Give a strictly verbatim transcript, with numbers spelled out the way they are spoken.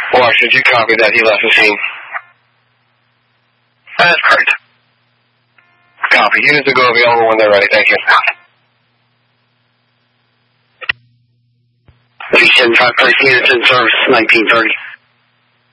Washington, you copy that? He left the scene. That is correct. Copy. Units will go available when they're ready. Thank you. three seven five, place units in service, nineteen thirty.